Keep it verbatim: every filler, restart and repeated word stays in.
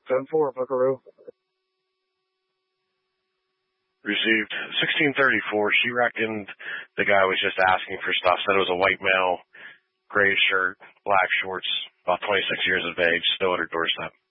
ten four, Buckaroo. Received. sixteen thirty-four, she reckoned the guy was just asking for stuff. Said it was a white male, gray shirt, black shorts, about twenty-six years of age, still at her doorstep.